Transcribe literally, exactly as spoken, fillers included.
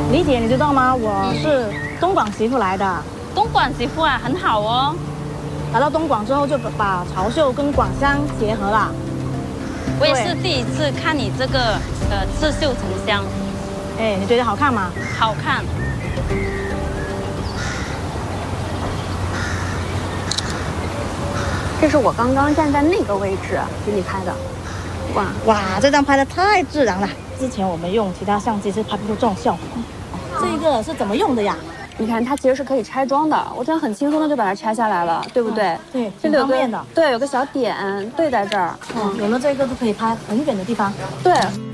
李姐，你知道吗？我是东莞媳妇来的。 东莞媳妇啊，很好哦。 来到东莞之后，就把潮绣跟莞香结合了。 我也是第一次看你这个呃刺绣沉香。 哎，你觉得好看吗？ 好看。 这是我刚刚站在那个位置给你拍的。哇哇，这张拍的太自然了。之前我们用其他相机是拍不出这种效果。这个是怎么用的呀？ 你看，它其实是可以拆装的，我这样很轻松的就把它拆下来了，对不对？ 嗯、对， 这里有个方便的。 对，有个小点对在这儿。 嗯，有了这个就可以拍很远的地方。 对。